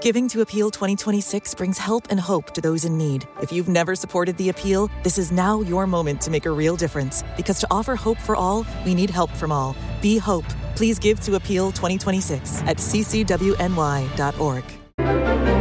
Giving to Appeal 2026 brings help and hope to those in need. If you've never supported the Appeal, this is now your moment to make a real difference. Because to offer hope for all, we need help from all. Be hope. Please give to Appeal 2026 at ccwny.org.